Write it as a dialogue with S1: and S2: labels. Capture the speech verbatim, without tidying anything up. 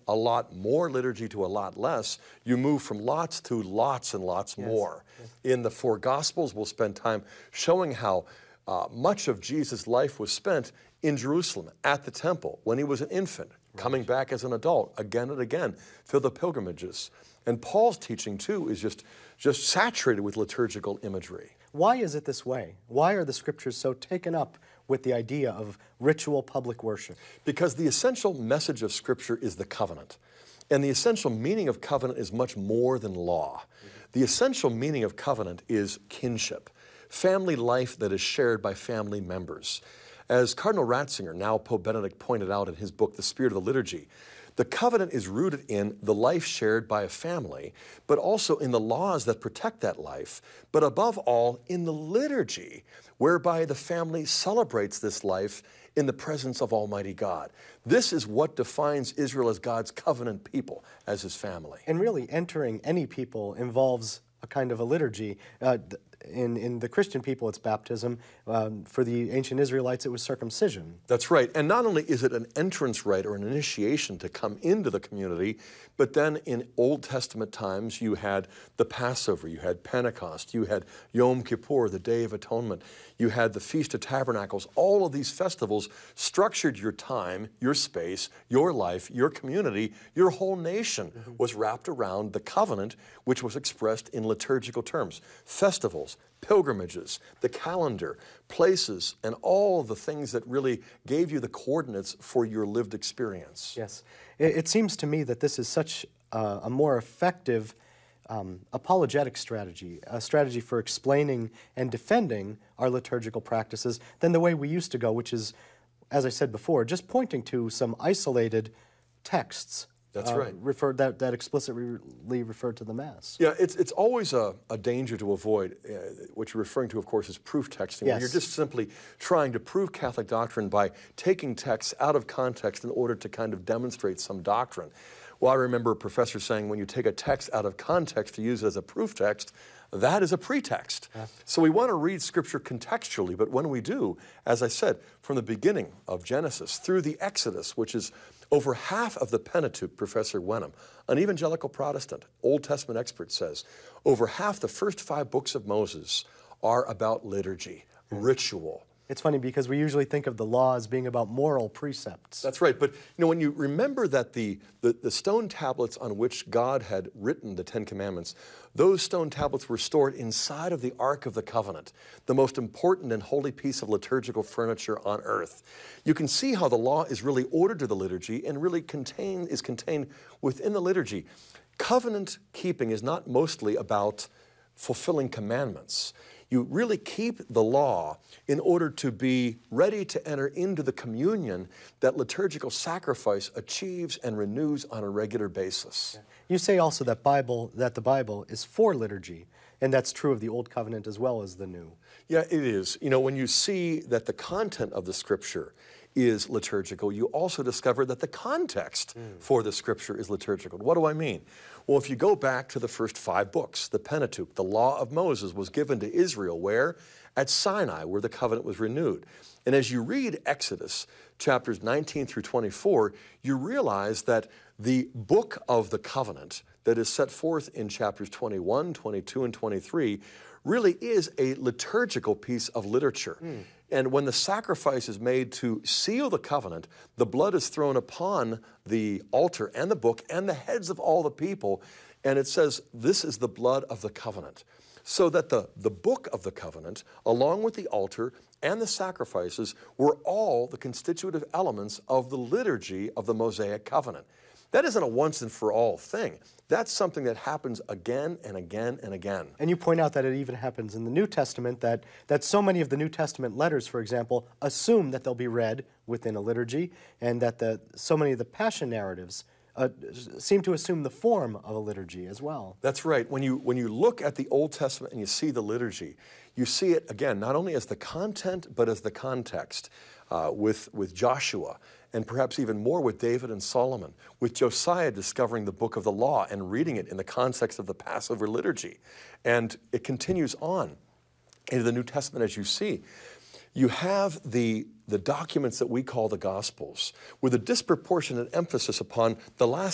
S1: a lot more liturgy to a lot less, you move from lots to lots and lots yes. more. Yes. In the four Gospels, we'll spend time showing how uh, much of Jesus' life was spent in Jerusalem, at the temple, when he was an infant, right. coming back as an adult, again and again, for the pilgrimages. And Paul's teaching, too, is just, just saturated with liturgical imagery.
S2: Why is it this way? Why are the Scriptures so taken up with the idea of ritual public worship?
S1: Because the essential message of Scripture is the covenant. And the essential meaning of covenant is much more than law. Mm-hmm. The essential meaning of covenant is kinship, family life that is shared by family members. As Cardinal Ratzinger, now Pope Benedict, pointed out in his book, The Spirit of the Liturgy, the covenant is rooted in the life shared by a family, but also in the laws that protect that life, but above all, in the liturgy, whereby the family celebrates this life in the presence of Almighty God. This is what defines Israel as God's covenant people, as his family.
S2: And really, entering any people involves a kind of a liturgy. Uh, In, in the Christian people, it's baptism. Um, for the ancient Israelites, it was circumcision.
S1: That's right. And not only is it an entrance rite or an initiation to come into the community, but then in Old Testament times, you had the Passover, you had Pentecost, you had Yom Kippur, the Day of Atonement, you had the Feast of Tabernacles. All of these festivals structured your time, your space, your life, your community, your whole nation mm-hmm. was wrapped around the covenant, which was expressed in liturgical terms. Festivals, pilgrimages, the calendar, places, and all the things that really gave you the coordinates for your lived experience.
S2: Yes. It, it seems to me that this is such uh, a more effective um, apologetic strategy, a strategy for explaining and defending our liturgical practices than the way we used to go, which is, as I said before, just pointing to some isolated texts.
S1: That's
S2: uh,
S1: right.
S2: Referred, that, that explicitly referred to the Mass.
S1: Yeah, it's, it's always a, a danger to avoid. Uh, what you're referring to, of course, is proof texting.
S2: Yes.
S1: Where you're just simply trying to prove Catholic doctrine by taking texts out of context in order to kind of demonstrate some doctrine. Well, I remember a professor saying when you take a text out of context to use it as a proof text, that is a pretext. Yeah. So we want to read Scripture contextually, but when we do, as I said, from the beginning of Genesis through the Exodus, which is over half of the Pentateuch, Professor Wenham, an evangelical Protestant, Old Testament expert, says, over half the first five books of Moses are about liturgy, mm. ritual.
S2: It's funny because we usually think of the law as being about moral precepts.
S1: That's right. But you know, when you remember that the, the, the stone tablets on which God had written the Ten Commandments, those stone tablets were stored inside of the Ark of the Covenant, the most important and holy piece of liturgical furniture on earth. You can see how the law is really ordered to the liturgy and really contain, is contained within the liturgy. Covenant keeping is not mostly about fulfilling commandments. You really keep the law in order to be ready to enter into the communion that liturgical sacrifice achieves and renews on a regular basis.
S2: You say also that Bible, that the Bible is for liturgy, and that's true of the Old Covenant as well as the New.
S1: Yeah, it is. You know, when you see that the content of the Scripture is liturgical, you also discover that the context mm. for the Scripture is liturgical. What do I mean? Well, if you go back to the first five books, the Pentateuch, the Law of Moses was given to Israel where? At Sinai, where the covenant was renewed. And as you read Exodus chapters nineteen through twenty-four, you realize that the book of the covenant that is set forth in chapters twenty-one, twenty-two, and twenty-three really is a liturgical piece of literature. Mm. And when the sacrifice is made to seal the covenant, the blood is thrown upon the altar and the book and the heads of all the people. And it says, this is the blood of the covenant. So that the, the book of the covenant, along with the altar and the sacrifices, were all the constitutive elements of the liturgy of the Mosaic covenant. That isn't a once and for all thing. That's something that happens again and again and again.
S2: And you point out that it even happens in the New Testament, that, that so many of the New Testament letters, for example, assume that they'll be read within a liturgy, and that the, so many of the Passion narratives uh, seem to assume the form of a liturgy as well.
S1: That's right. When you, when you look at the Old Testament and you see the liturgy, you see it, again, not only as the content, but as the context. Uh, with, with Joshua, and perhaps even more with David and Solomon, with Josiah discovering the book of the law and reading it in the context of the Passover liturgy. And it continues on into the New Testament, as you see. You have the, the documents that we call the Gospels, with a disproportionate emphasis upon the last